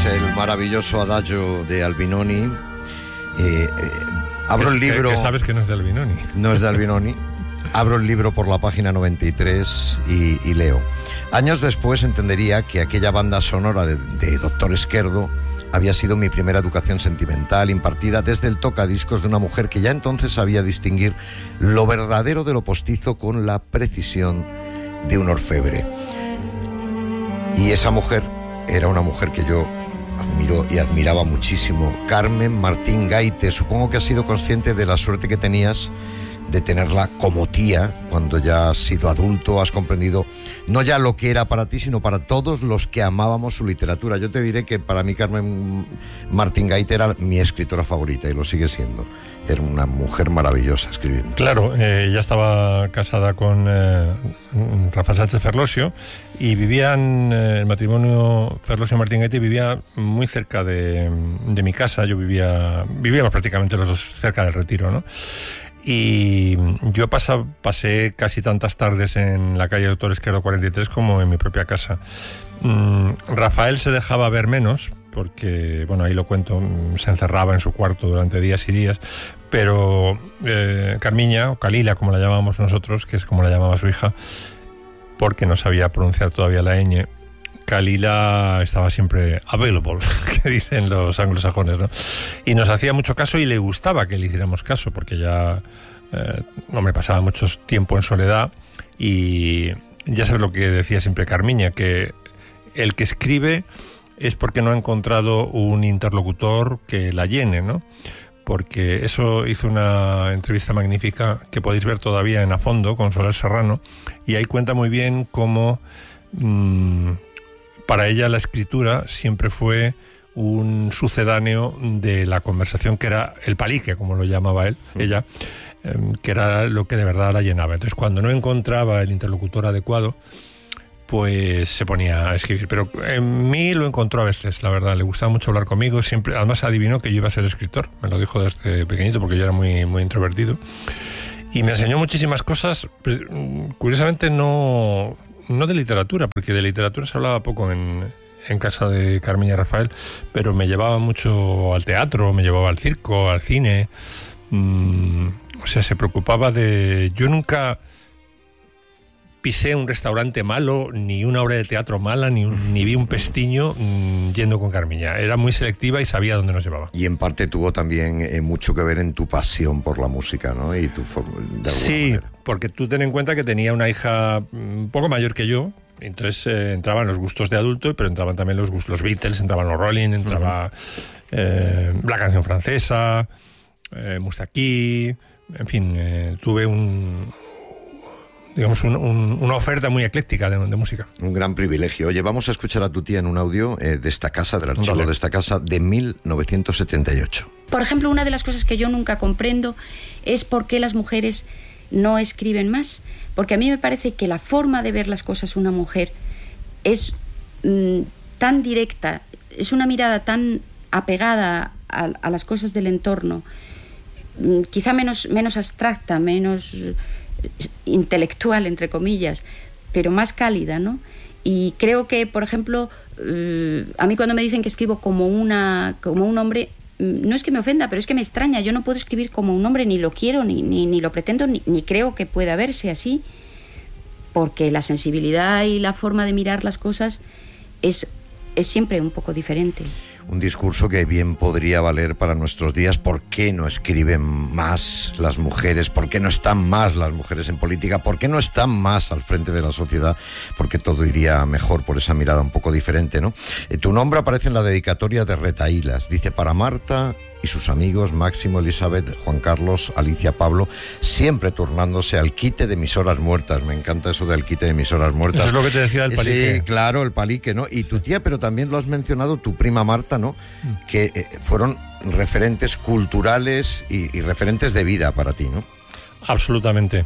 el maravilloso Adagio de Albinoni. Abro el libro... Que sabes que no es de Albinoni. No es de Albinoni. Abro el libro por la página 93 y leo. Años después entendería que aquella banda sonora de Doctor Esquerdo había sido mi primera educación sentimental, impartida desde el tocadiscos de una mujer que ya entonces sabía distinguir lo verdadero de lo postizo con la precisión de un orfebre. Y esa mujer era una mujer que yo admiro y admiraba muchísimo, Carmen Martín Gaite. Supongo que has sido consciente de la suerte que tenías de tenerla como tía cuando ya has sido adulto, has comprendido no ya lo que era para ti, sino para todos los que amábamos su literatura. Yo te diré que para mí Carmen Martín Gaite era mi escritora favorita y lo sigue siendo. Era una mujer maravillosa escribiendo. Claro, ya estaba casada con Rafael Sánchez Ferlosio y vivían, el matrimonio Ferlosio-Martín Gaite vivía muy cerca de mi casa. Vivíamos prácticamente los dos cerca del Retiro, ¿no? Y yo pasé casi tantas tardes en la calle Doctor Esquerdo 43 como en mi propia casa. Rafael se dejaba ver menos, porque, bueno, ahí lo cuento, se encerraba en su cuarto durante días y días, pero Carmiña, o Calila, como la llamábamos nosotros, que es como la llamaba su hija, porque no sabía pronunciar todavía la ñ, Calila estaba siempre available, que dicen los anglosajones, ¿no? Y nos hacía mucho caso y le gustaba que le hiciéramos caso, porque ya no me pasaba mucho tiempo en soledad y ya sabes lo que decía siempre Carmiña, que el que escribe es porque no ha encontrado un interlocutor que la llene, ¿no? Porque eso hizo una entrevista magnífica que podéis ver todavía en A Fondo con Soler Serrano, y ahí cuenta muy bien cómo para ella la escritura siempre fue un sucedáneo de la conversación, que era el palique, como lo llamaba ella, que era lo que de verdad la llenaba. Entonces, cuando no encontraba el interlocutor adecuado, pues se ponía a escribir. Pero en mí lo encontró a veces, la verdad. Le gustaba mucho hablar conmigo. Siempre, además adivinó que yo iba a ser escritor. Me lo dijo desde pequeñito, porque yo era muy, muy introvertido. Y me enseñó muchísimas cosas. Curiosamente no de literatura, porque de literatura se hablaba poco en casa de Carmen y Rafael, pero me llevaba mucho al teatro, me llevaba al circo, al cine. O sea, se preocupaba de... Yo nunca pisé un restaurante malo, ni una obra de teatro mala, ni vi un pestiño yendo con Carmiña. Era muy selectiva y sabía dónde nos llevaba. Y en parte tuvo también mucho que ver en tu pasión por la música, ¿no? Y tu sí, manera. Porque tú ten en cuenta que tenía una hija un poco mayor que yo, entonces entraban los gustos de adulto, pero entraban también los Beatles, entraban los Rolling, entraba la canción francesa, Moustaki, en fin, tuve una oferta muy ecléctica de música. Un gran privilegio. Oye, vamos a escuchar a tu tía en un audio de esta casa, del archivo de esta casa de 1978. Por ejemplo, una de las cosas que yo nunca comprendo es por qué las mujeres no escriben más. Porque a mí me parece que la forma de ver las cosas una mujer es tan directa, es una mirada tan apegada a las cosas del entorno, quizá menos abstracta, menos intelectual, entre comillas, pero más cálida, ¿no? Y creo que, por ejemplo, a mí cuando me dicen que escribo como un hombre, no es que me ofenda, pero es que me extraña. Yo no puedo escribir como un hombre, ni lo quiero, ni lo pretendo, ni creo que pueda verse así, porque la sensibilidad y la forma de mirar las cosas es siempre un poco diferente. Un discurso que bien podría valer para nuestros días. ¿Por qué no escriben más las mujeres? ¿Por qué no están más las mujeres en política? ¿Por qué no están más al frente de la sociedad? Porque todo iría mejor por esa mirada un poco diferente, ¿no? Tu nombre aparece en la dedicatoria de Retahílas. Dice: para Marta y sus amigos Máximo, Elizabeth, Juan Carlos, Alicia, Pablo, siempre turnándose al quite de mis horas muertas. Me encanta eso del quite de mis horas muertas. Eso es lo que te decía del palique. Sí, claro, el palique, ¿no? Y tu tía, pero también lo has mencionado, tu prima Marta, ¿no? Que fueron referentes culturales y referentes de vida para ti, ¿no? Absolutamente.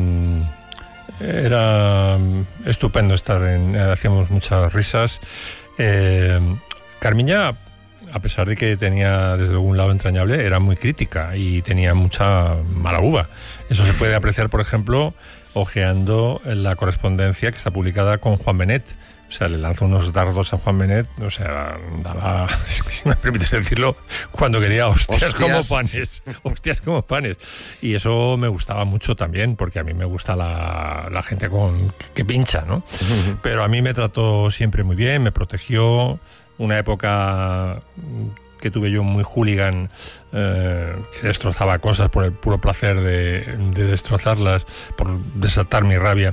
Era estupendo estar hacíamos muchas risas. Carmiña, a pesar de que tenía desde algún lado entrañable, era muy crítica y tenía mucha mala uva. Eso se puede apreciar, por ejemplo, hojeando la correspondencia que está publicada con Juan Benet, O sea, le lanzó unos dardos a Juan Benet, o sea, daba, si me permites decirlo, cuando quería hostias como panes. Hostias como panes. Y eso me gustaba mucho también, porque a mí me gusta la gente que pincha, ¿no? Pero a mí me trató siempre muy bien, me protegió. Una época que tuve yo muy hooligan, que destrozaba cosas por el puro placer de destrozarlas, por desatar mi rabia.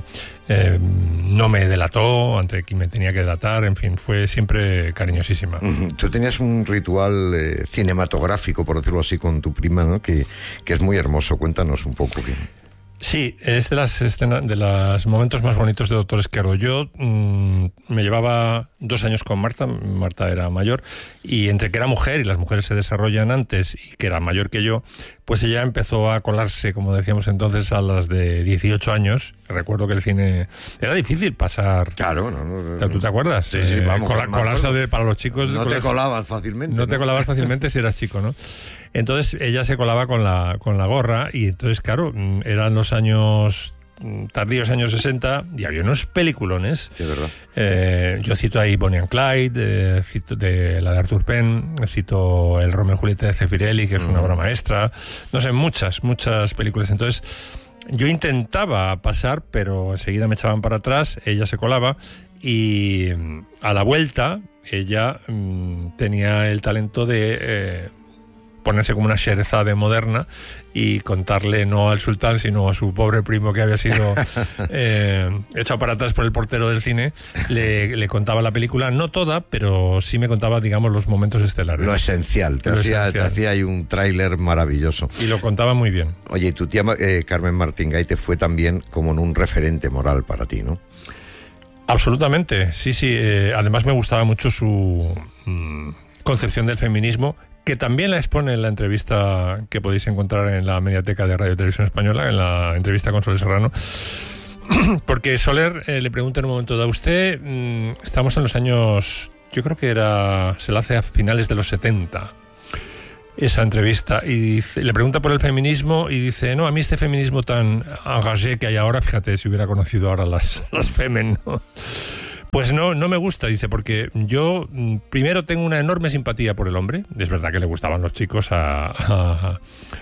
No me delató ante quien me tenía que delatar, en fin, fue siempre cariñosísima. Tú tenías un ritual cinematográfico, por decirlo así, con tu prima, ¿no? Que es muy hermoso. Cuéntanos un poco. Sí, es de los momentos más bonitos de Doctor Esquerdo. Yo me llevaba 2 años con Marta era mayor, y entre que era mujer y las mujeres se desarrollan antes y que era mayor que yo, pues ella empezó a colarse, como decíamos entonces, a las de 18 años. Recuerdo que el cine era difícil pasar. Claro, ¿Tú te acuerdas? Sí, vamos. Colarse para los chicos. No te colabas fácilmente. No te colabas fácilmente si eras chico, ¿no? Entonces ella se colaba con la gorra, y entonces, claro, eran los años tardíos, años 60, y había unos peliculones. Sí, es verdad. Yo cito ahí Bonnie and Clyde, cito de la de Arthur Penn, cito el Romeo y Julieta de Zeffirelli, que es una obra maestra. No sé, muchas películas. Entonces yo intentaba pasar, pero enseguida me echaban para atrás, ella se colaba, y a la vuelta ella tenía el talento de ponerse como una Sherazade moderna y contarle no al sultán, sino a su pobre primo que había sido echado para atrás por el portero del cine. Le contaba la película, no toda, pero sí me contaba, digamos, los momentos estelares. Lo esencial. Te hacía ahí un tráiler maravilloso. Y lo contaba muy bien. Oye, tu tía Carmen Martín Gaite fue también como un referente moral para ti, ¿no? Absolutamente, sí. Además me gustaba mucho su concepción del feminismo, que también la expone en la entrevista que podéis encontrar en la Mediateca de Radio y Televisión Española, en la entrevista con Soler Serrano. Porque Soler le pregunta en un momento dado, usted, estamos en los años, yo creo que se la hace a finales de los 70, esa entrevista, y le pregunta por el feminismo y dice, no, a mí este feminismo tan engagé que hay ahora, fíjate, si hubiera conocido ahora las Femen, ¿no? Pues no me gusta, dice, porque yo primero tengo una enorme simpatía por el hombre. Es verdad que le gustaban los chicos a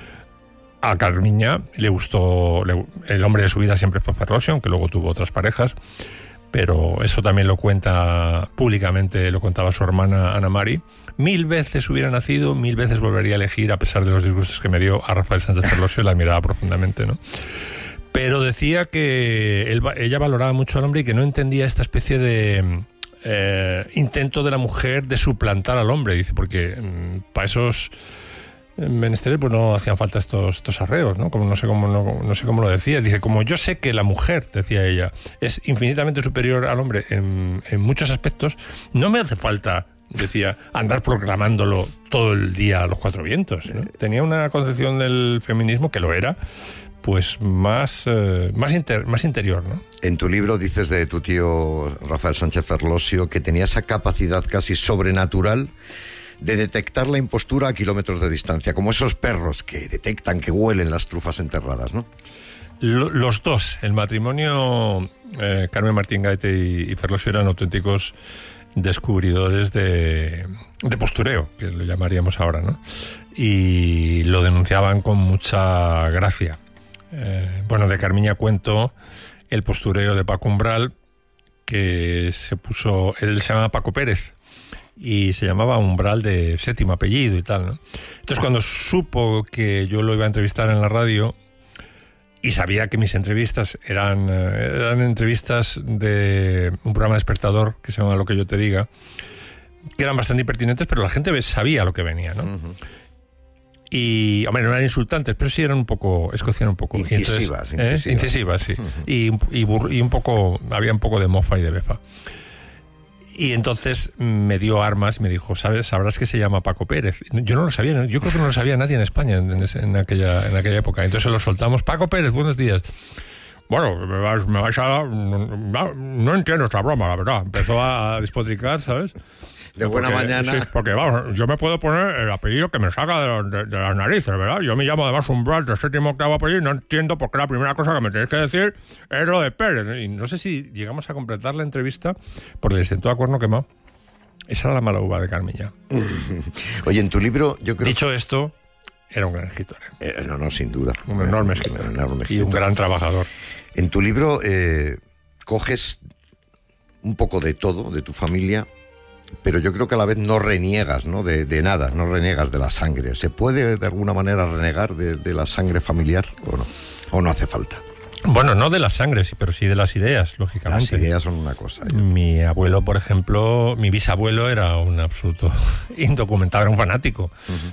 Carmiña, le gustó, el hombre de su vida siempre fue Ferlosio, aunque luego tuvo otras parejas, pero eso también lo cuenta públicamente, lo contaba su hermana Ana Mari. 1000 veces hubiera nacido, 1000 veces volvería a elegir, a pesar de los disgustos que me dio, a Rafael Sánchez Ferlosio, la admiraba profundamente, ¿no? Pero decía que ella valoraba mucho al hombre y que no entendía esta especie de intento de la mujer de suplantar al hombre, dice, porque para esos menesteres pues no hacían falta estos arreos, ¿no? Como no sé cómo lo decía. Dice, como yo sé que la mujer, decía ella, es infinitamente superior al hombre en muchos aspectos, no me hace falta, decía, andar proclamándolo todo el día a los 4 vientos, ¿no? Tenía una concepción del feminismo, que lo era, pues más interior, ¿no? En tu libro dices de tu tío Rafael Sánchez Ferlosio que tenía esa capacidad casi sobrenatural de detectar la impostura a kilómetros de distancia, como esos perros que detectan, que huelen las trufas enterradas, ¿no? Los dos, el matrimonio Carmen Martín Gaite y Ferlosio, eran auténticos descubridores de postureo, que lo llamaríamos ahora, ¿no? Y lo denunciaban con mucha gracia. Bueno, de Carmiña cuento el postureo de Paco Umbral, que se puso, él se llama Paco Pérez y se llamaba Umbral de 7º apellido y tal, ¿no? Entonces, cuando supo que yo lo iba a entrevistar en la radio y sabía que mis entrevistas eran entrevistas de un programa despertador que se llama Lo que yo te diga, que eran bastante impertinentes, pero la gente sabía lo que venía, ¿no? Uh-huh. Y, hombre, no eran insultantes, pero sí eran un poco, escocían un poco. Incisivas, incisivas, sí. Uh-huh. Y un poco, había un poco de mofa y de befa. Y entonces me dio armas y me dijo, sabrás que se llama Paco Pérez. Yo no lo sabía, yo creo que no lo sabía nadie en España en aquella época. Entonces lo soltamos, Paco Pérez, buenos días. bueno, me vais a... No entiendo esta broma, la verdad. Empezó a despotricar, ¿sabes? De buena mañana. Sí, porque vamos, yo me puedo poner el apellido que me saca de las narices, ¿verdad? Yo me llamo además Umbral de séptimo octavo apellido y no entiendo por qué la primera cosa que me tenéis que decir es lo de Pérez. Y no sé si llegamos a completar la entrevista porque le sentó a cuerno quemado. Esa era la mala uva de Carmiña. Oye, en tu libro, yo creo... Dicho esto, era un gran escritor. No, sin duda. Un enorme escritor. Y un gran trabajador. En tu libro coges un poco de todo, de tu familia, pero yo creo que a la vez no reniegas, ¿no? De nada, no reniegas de la sangre. ¿Se puede de alguna manera renegar de la sangre familiar o no? ¿O no hace falta? Bueno, no de la sangre, sí, pero sí de las ideas, lógicamente. Las ideas son una cosa. Mi abuelo, por ejemplo, mi bisabuelo era un absoluto indocumentado, era un fanático.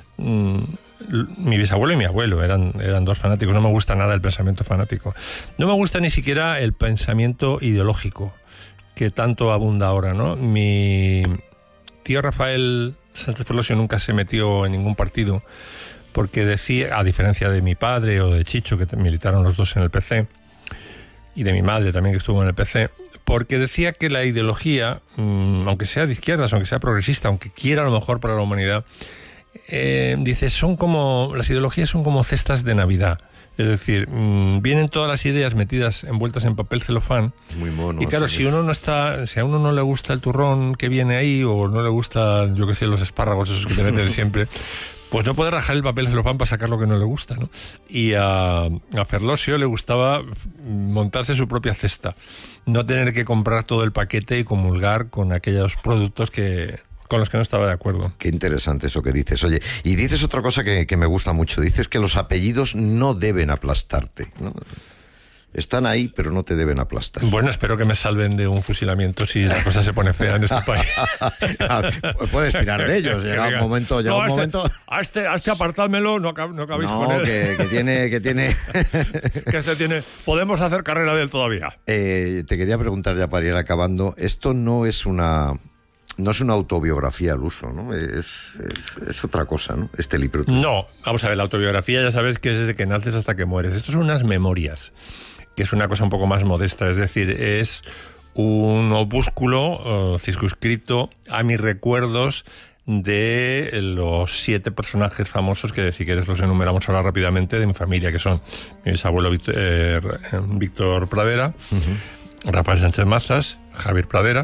Mi bisabuelo y mi abuelo eran dos fanáticos. No me gusta nada el pensamiento fanático. No me gusta ni siquiera el pensamiento ideológico, que tanto abunda ahora, ¿no? Mi tío Rafael Sánchez Ferlosio nunca se metió en ningún partido, porque decía, a diferencia de mi padre o de Chicho, que militaron los dos en el PC, y de mi madre también, que estuvo en el PC, porque decía que la ideología, aunque sea de izquierdas, aunque sea progresista, aunque quiera lo mejor para la humanidad, dice, las ideologías son como cestas de Navidad. Es decir, vienen todas las ideas metidas, envueltas en papel celofán. Muy mono. Y claro, si a uno no le gusta el turrón que viene ahí, o no le gusta, yo qué sé, los espárragos esos que te meten siempre, pues no puede rajar el papel celofán para sacar lo que no le gusta, ¿no? Y a Ferlosio le gustaba montarse su propia cesta, no tener que comprar todo el paquete y comulgar con aquellos productos con los que no estaba de acuerdo. Qué interesante eso que dices. Oye, y dices otra cosa que me gusta mucho. Dices que los apellidos no deben aplastarte, ¿no? Están ahí, pero no te deben aplastar. Bueno, espero que me salven de un fusilamiento si la cosa se pone fea en este país. Puedes tirar de ellos. Llega un momento. A este apartádmelo, no acabéis con él. que tiene. Que este tiene. Podemos hacer carrera de él todavía. Te quería preguntar ya para ir acabando. Esto no es una autobiografía al uso, ¿no? Es otra cosa, ¿no? Este libro. No, vamos a ver, la autobiografía ya sabes que es desde que naces hasta que mueres. Esto son unas memorias, que es una cosa un poco más modesta. Es decir, es un opúsculo circunscrito a mis recuerdos de los 7 personajes famosos, que si quieres los enumeramos ahora rápidamente, de mi familia, que son mi bisabuelo Víctor Pradera, Rafael Sánchez Mazas, Javier Pradera,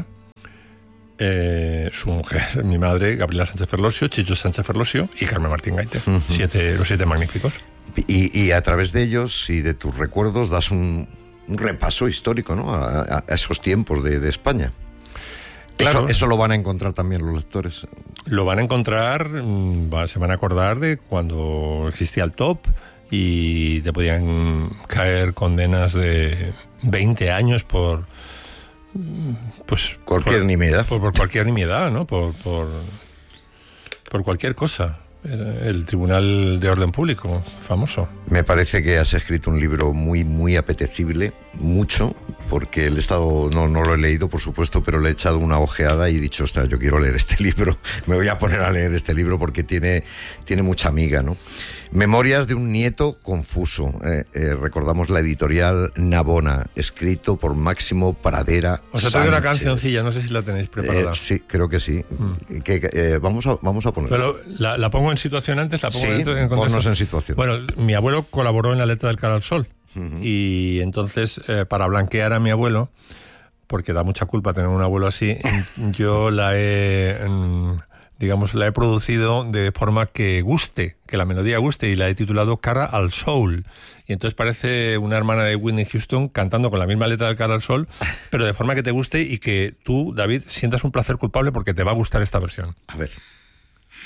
su mujer, mi madre, Gabriela Sánchez Ferlosio, Chicho Sánchez Ferlosio y Carmen Martín Gaite. Los 7 magníficos. Y a través de ellos y de tus recuerdos das un repaso histórico, ¿no? a esos tiempos de España. Claro. Eso lo van a encontrar también los lectores. Lo van a encontrar, se van a acordar de cuando existía el top y te podían caer condenas de 20 años por cualquier nimiedad. Por cualquier nimiedad, ¿no? Por cualquier cosa. El Tribunal de Orden Público, famoso. Me parece que has escrito un libro muy, muy apetecible, mucho, porque el estado, no lo he leído, por supuesto, pero le he echado una ojeada y he dicho, ostras, yo quiero leer este libro, me voy a poner a leer este libro porque tiene mucha miga, ¿no? Memorias de un nieto confuso. Recordamos la editorial Navona, escrito por Máximo Pradera. Os ha traído una cancioncilla, no sé si la tenéis preparada. Sí, creo que sí. Vamos a ponerla. Pero la pongo en situación antes, la pongo en contexto. Ponnos en situación. Bueno, mi abuelo colaboró en la letra del Cara al Sol. Y entonces, para blanquear a mi abuelo, porque da mucha culpa tener un abuelo así, yo la he producido de forma que la melodía guste, y la he titulado Cara al Soul. Y entonces parece una hermana de Whitney Houston cantando con la misma letra del Cara al Sol, pero de forma que te guste y que tú, David, sientas un placer culpable porque te va a gustar esta versión. A ver.